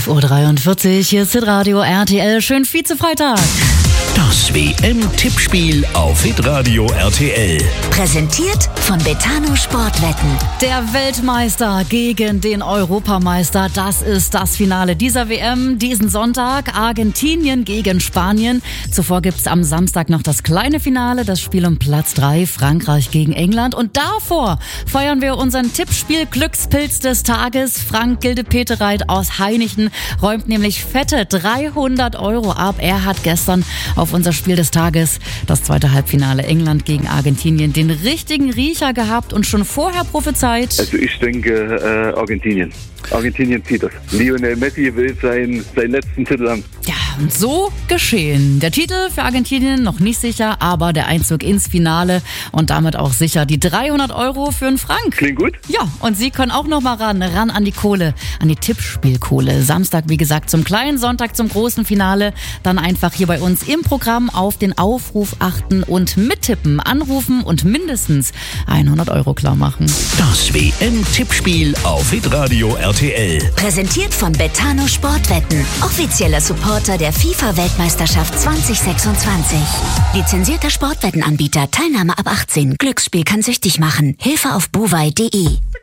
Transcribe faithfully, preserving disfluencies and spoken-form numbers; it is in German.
Uhr dreiundvierzig, hier ist Hitradio R T L. Schön Vize-Freitag. Das W M-Tippspiel auf Hitradio R T L. Präsentiert von Betano Sportwetten. Der Weltmeister gegen den Europameister. Das ist das Finale dieser W M diesen Sonntag. Argentinien gegen Spanien. Zuvor gibt's am Samstag noch das kleine Finale, das Spiel um Platz drei, Frankreich gegen England. Und davor feiern wir unseren Tippspiel-Glückspilz des Tages. Frank Gilde-Petereit aus Hainichen räumt nämlich fette dreihundert Euro ab. Er hat gestern auf unser Spiel des Tages, das zweite Halbfinale England gegen Argentinien, den richtigen Riecher gehabt und schon vorher prophezeit. Also ich denke äh, Argentinien. Argentinien zieht das. Lionel Messi will seinen, seinen letzten Titel haben. Ja, und so geschehen. Der Titel für Argentinien noch nicht sicher, aber der Einzug ins Finale und damit auch sicher die dreihundert Euro für einen Frank. Klingt gut. Ja, und Sie können auch noch mal ran, ran an die Kohle, an die Tippspielkohle. Samstag, wie gesagt, zum kleinen, Sonntag zum großen Finale. Dann einfach hier bei uns im Programm auf den Aufruf achten und mittippen, anrufen und mindestens hundert Euro klar machen. Das W M-Tippspiel auf Hitradio R T L. Präsentiert von Betano Sportwetten. Offizieller Supporter der FIFA-Weltmeisterschaft zwanzig sechsundzwanzig. Lizenzierter Sportwettenanbieter. Teilnahme ab achtzehn. Glücksspiel kann süchtig machen. Hilfe auf buwei punkt de.